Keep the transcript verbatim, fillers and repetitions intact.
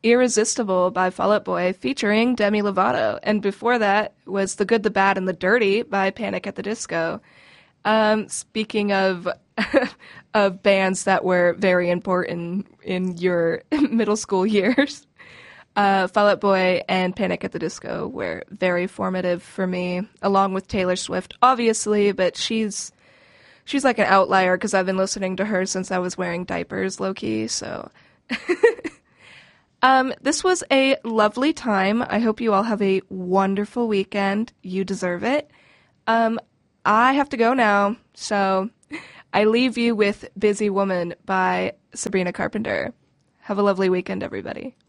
Irresistible by Fall Out Boy featuring Demi Lovato. And before that was The Good, the Bad, and the Dirty by Panic at the Disco. Um, speaking of of bands that were very important in your middle school years, uh, Fall Out Boy and Panic at the Disco were very formative for me, along with Taylor Swift, obviously, but she's she's like an outlier because I've been listening to her since I was wearing diapers, low-key, so... um, this was a lovely time. I hope you all have a wonderful weekend. You deserve it. Um, I have to go now, so I leave you with Busy Woman by Sabrina Carpenter. Have a lovely weekend, everybody.